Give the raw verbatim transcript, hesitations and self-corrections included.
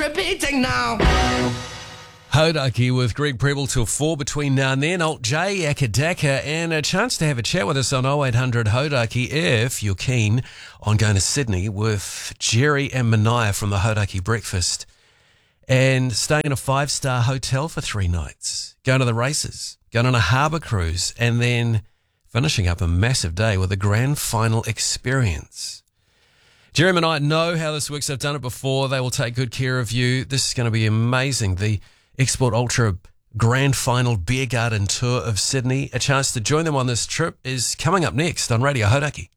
repeating now. Hodaki with Greg Preble till four between now and then. Alt J, Akadaka, and a chance to have a chat with us on oh eight hundred Hodaki if you're keen on going to Sydney with Jerry and Mania from the Hodaki Breakfast and staying in a five-star hotel for three nights, going to the races, going on a harbour cruise, and then finishing up a massive day with a grand final experience. Jerry and Mania know how this works. They've done it before. They will take good care of you. This is going to be amazing. The Export Ultra Grand Final Beer Garden Tour of Sydney. A chance to join them on this trip is coming up next on Radio Hodaki.